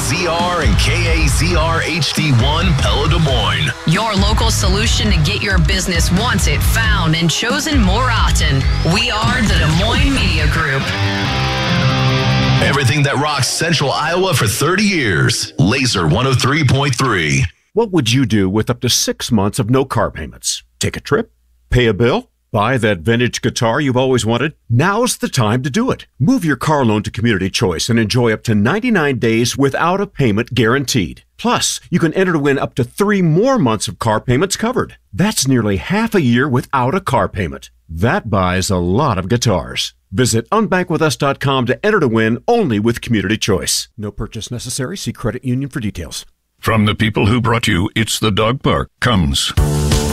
KAZR and KAZR HD1 Pella Des Moines. Your local solution to get your business wanted, found, and chosen more often. We are the Des Moines Media Group. Everything that rocks Central Iowa for 30 years. Laser 103.3. What would you do with up to 6 months of no car payments? Take a trip? Pay a bill? Buy that vintage guitar you've always wanted? Now's the time to do it. Move your car loan to Community Choice and enjoy up to 99 days without a payment guaranteed. Plus, you can enter to win up to 3 more months of car payments covered. That's nearly half a year without a car payment. That buys a lot of guitars. Visit unbankwithus.com to enter to win only with Community Choice. No purchase necessary. See credit union for details. From the people who brought you It's the Dog Park comes